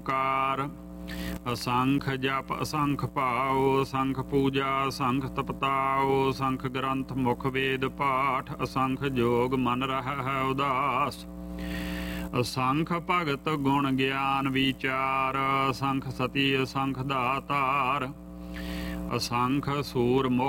ਕਾਰ। असंख जप असंख पाओ, असंख पूजा असंख तपताओ, असंख ग्रंथ मुख वेद पाठ, असंख जोग मन रह है उदास। असंख भगत गुण ज्ञान विचार, असंख सती असंख दातार। असंख सूर मोह